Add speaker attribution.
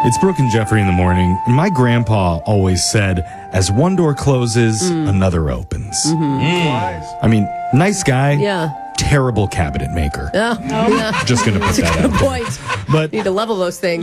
Speaker 1: It's Brooke and Jeffrey in the morning. My grandpa always said, as one door closes, another opens. I mean, nice guy.
Speaker 2: Yeah.
Speaker 1: Terrible cabinet maker.
Speaker 2: Yeah.
Speaker 1: Just going to put that out there.
Speaker 2: Point.
Speaker 1: But
Speaker 2: Need to level those things.